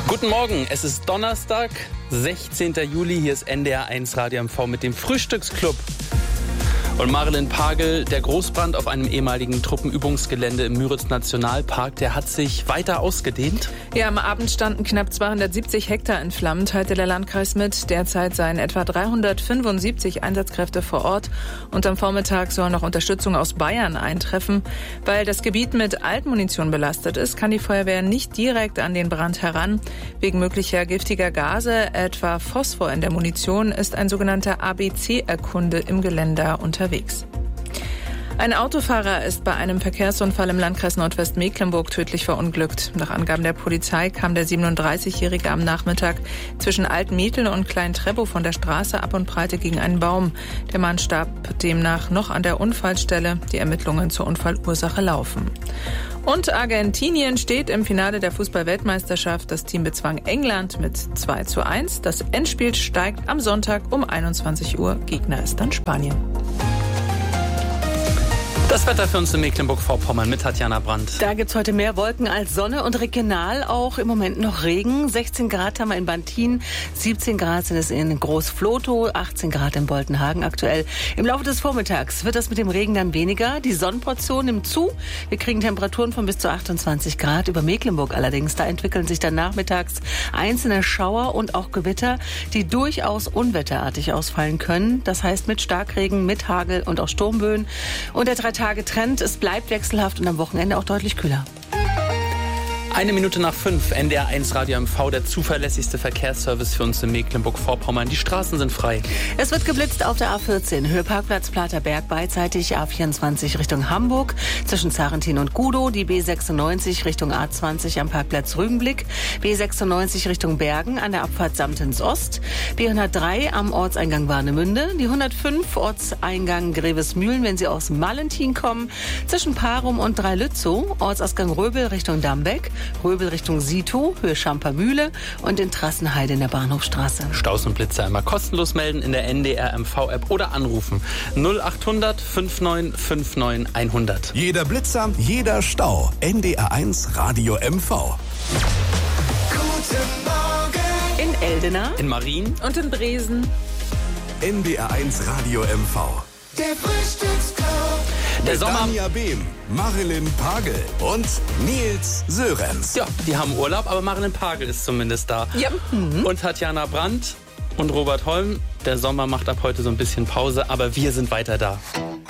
Guten Morgen, es ist Donnerstag, 16. Juli, hier ist NDR 1 Radio MV mit dem Frühstücksclub. Und Marilyn Pagel, der Großbrand auf einem ehemaligen Truppenübungsgelände im Müritz-Nationalpark, der hat sich weiter ausgedehnt. Ja, am Abend standen knapp 270 Hektar in Flammen, teilte der Landkreis mit. Derzeit seien etwa 375 Einsatzkräfte vor Ort. Und am Vormittag soll noch Unterstützung aus Bayern eintreffen. Weil das Gebiet mit Altmunition belastet ist, kann die Feuerwehr nicht direkt an den Brand heran. Wegen möglicher giftiger Gase, etwa Phosphor in der Munition, ist ein sogenannter ABC-Erkunde im Gelände unterwegs. Ein Autofahrer ist bei einem Verkehrsunfall im Landkreis Nordwestmecklenburg tödlich verunglückt. Nach Angaben der Polizei kam der 37-Jährige am Nachmittag zwischen Altmetheln und Klein-Treppow von der Straße ab und prallte gegen einen Baum. Der Mann starb demnach noch an der Unfallstelle. Die Ermittlungen zur Unfallursache laufen. Und Argentinien steht im Finale der Fußball-Weltmeisterschaft. Das Team bezwang England mit 2:1. Das Endspiel steigt am Sonntag um 21 Uhr. Gegner ist dann Spanien. Das Wetter für uns in Mecklenburg-Vorpommern mit Tatjana Brandt. Da gibt's heute mehr Wolken als Sonne und regional auch im Moment noch Regen. 16 Grad haben wir in Bantin, 17 Grad sind es in Groß-Flotow, 18 Grad in Boltenhagen aktuell. Im Laufe des Vormittags wird das mit dem Regen dann weniger. Die Sonnenportion nimmt zu. Wir kriegen Temperaturen von bis zu 28 Grad. Über Mecklenburg allerdings, da entwickeln sich dann nachmittags einzelne Schauer und auch Gewitter, die durchaus unwetterartig ausfallen können. Das heißt mit Starkregen, mit Hagel und auch Sturmböen. Und der 3-Tage-Trend, es bleibt wechselhaft und am Wochenende auch deutlich kühler. 5:01, NDR 1 Radio MV, der zuverlässigste Verkehrsservice für uns in Mecklenburg-Vorpommern. Die Straßen sind frei. Es wird geblitzt auf der A14, Höhe Parkplatz Platerberg, beidseitig A24 Richtung Hamburg, zwischen Zarentin und Gudow, die B96 Richtung A20 am Parkplatz Rügenblick, B96 Richtung Bergen an der Abfahrt Samtens Ost, B103 am Ortseingang Warnemünde, die 105 Ortseingang Grevesmühlen, wenn Sie aus Mallentin kommen, zwischen Parum und Dreilützow, Ortsausgang Röbel Richtung Dambeck, Röbel Richtung Sietow, Höhe Schampermühle und in Trassenheide in der Bahnhofstraße. Staus und Blitzer immer kostenlos melden in der NDR MV-App oder anrufen 0800 5959 100. Jeder Blitzer, jeder Stau. NDR 1 Radio MV. Guten Morgen. In Eldena, In Marien Und in Bresen. NDR 1 Radio MV. Der Frühstücksclub. der Sommer. Dania Behm, Marilyn Pagel und Nils Sörenz. Ja, die haben Urlaub, aber Marilyn Pagel ist zumindest da. Ja. Und Tatjana Brandt und Robert Holm. Der Sommer macht ab heute so ein bisschen Pause, aber wir sind weiter da.